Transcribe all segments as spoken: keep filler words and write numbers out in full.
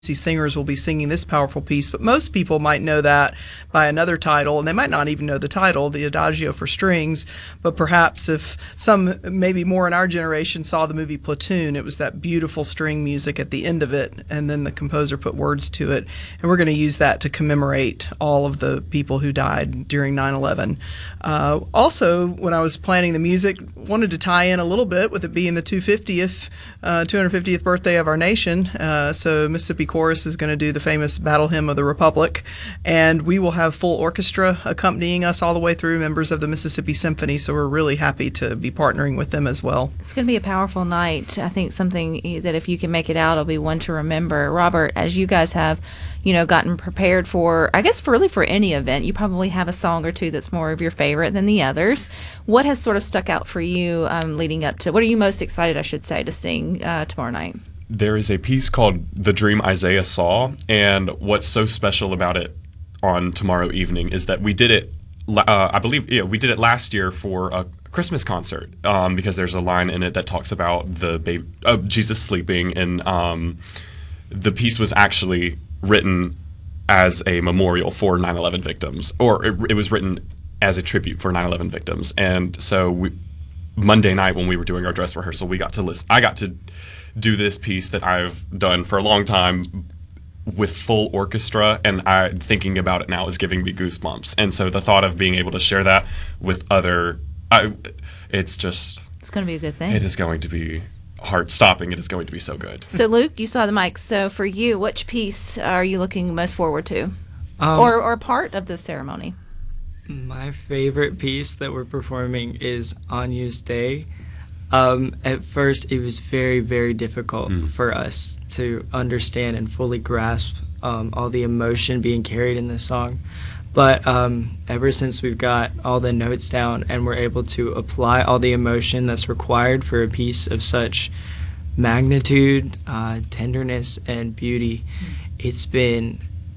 singers will be singing this powerful piece, but most people might know that by another title, and they might not even know the title, the Adagio for Strings. But perhaps if some, maybe more in our generation, saw the movie Platoon, it was that beautiful string music at the end of it, and then the composer put words to it. And we're going to use that to commemorate all of the people who died during nine eleven. Uh, also, when I was planning the music, wanted to tie in a little bit with it being the two hundred fiftieth, uh, two hundred fiftieth birthday of our nation. Uh, so Mississippi Chorus is going to do the famous Battle Hymn of the Republic, and we will have full orchestra accompanying us all the way through, members of the Mississippi Symphony, so we're really happy to be partnering with them as well. It's going to be a powerful night. I think something that if you can make it out, it'll be one to remember. Robert, as you guys have, you know, gotten prepared for, I guess for really for any event, you probably have a song or two that's more of your favorite than the others. What has sort of stuck out for you um, leading up to, what are you most excited, I should say, to sing uh, tomorrow night? There is a piece called The Dream Isaiah Saw, and what's so special about it on tomorrow evening is that we did it, uh, I believe, yeah, we did it last year for a Christmas concert, um, because there's a line in it that talks about the baby, uh, Jesus sleeping, and um, the piece was actually written as a memorial for nine eleven victims, or it, it was written as a tribute for nine eleven victims. And so we, Monday night when we were doing our dress rehearsal, we got to listen, I got to do this piece that I've done for a long time with full orchestra, and I thinking about it now is giving me goosebumps. And so the thought of being able to share that with other, I, it's just, it's going to be a good thing. It is going to be heart-stopping. It is going to be so good. So Luke, you saw the mic. So for you, which piece are you looking most forward to, um, or or part of the ceremony? My favorite piece that we're performing is Agnus Dei. Um, at first, it was very, very difficult mm. for us to understand and fully grasp um, all the emotion being carried in the song. But um, ever since we've got all the notes down and we're able to apply all the emotion that's required for a piece of such magnitude, uh, tenderness, and beauty, mm. it's been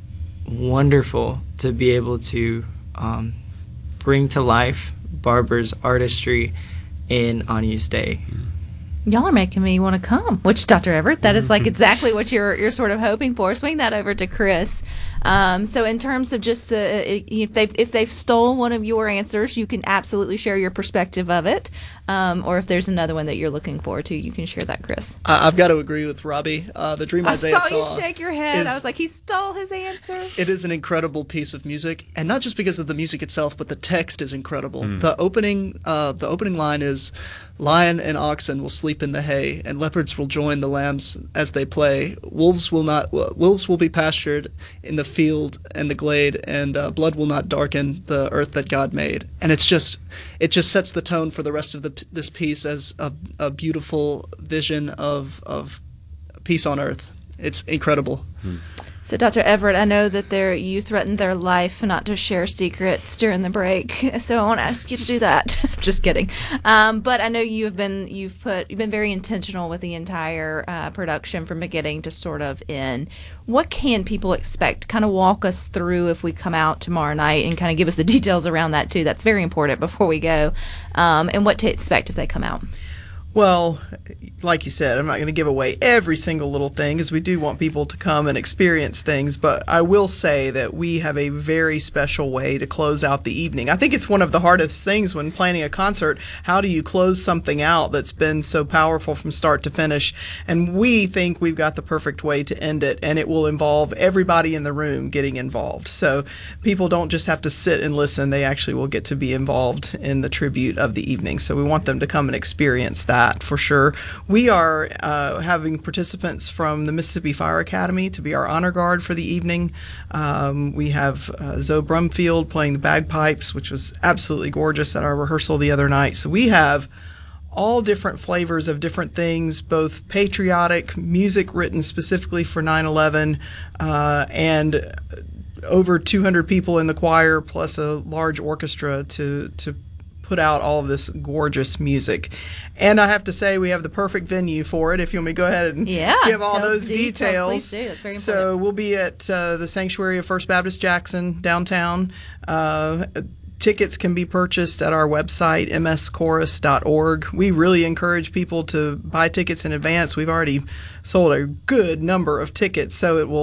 wonderful to be able to um, bring to life Barber's artistry in Agnus Dei. Y'all are making me want to come. Which, Doctor Everett, that is like exactly what you're you're sort of hoping for. Swing that over to Chris. Um, so, in terms of just the if they've if they've stolen one of your answers, you can absolutely share your perspective of it. Um, or if there's another one that you're looking forward to, you can share that, Chris. Uh, I've got to agree with Robbie. Uh, the Dream I Isaiah saw Saw you shake your head. is, I was like, he stole his answer. It is an incredible piece of music, and not just because of the music itself, but the text is incredible. Mm. The opening, uh, the opening line is, "Lion and oxen will sleep in the hay, and leopards will join the lambs as they play. Wolves will not. Wolves will be pastured in the field and the glade, and uh, blood will not darken the earth that God made." And it's just, it just sets the tone for the rest of the, this piece as a, a beautiful vision of of peace on earth. It's incredible. Mm. So, Doctor Everett, I know that there you threatened their life not to share secrets during the break, so I want to ask you to do that. Just kidding. Um, but I know you have been you've put you've been very intentional with the entire uh, production from beginning to sort of end. What can people expect? Kind of walk us through if we come out tomorrow night, and kind of give us the details around that too. That's very important before we go, um, and what to expect if they come out. Well, like you said, I'm not going to give away every single little thing, because we do want people to come and experience things, but I will say that we have a very special way to close out the evening. I think it's one of the hardest things when planning a concert. How do you close something out that's been so powerful from start to finish? And we think we've got the perfect way to end it, and it will involve everybody in the room getting involved. So people don't just have to sit and listen, they actually will get to be involved in the tribute of the evening. So we want them to come and experience that. For sure. We are uh, having participants from the Mississippi Fire Academy to be our honor guard for the evening. Um, we have uh, Zoe Brumfield playing the bagpipes, which was absolutely gorgeous at our rehearsal the other night. So we have all different flavors of different things, both patriotic, music written specifically for nine eleven, uh, and over two hundred people in the choir, plus a large orchestra to to put out all of this gorgeous music. And I have to say, we have the perfect venue for it. If you want me to go ahead and yeah, give all those details. details. Please do. That's very important. So we'll be at uh, the Sanctuary of First Baptist Jackson downtown. Uh, tickets can be purchased at our website, m s chorus dot org. We really encourage people to buy tickets in advance. We've already sold a good number of tickets, so it will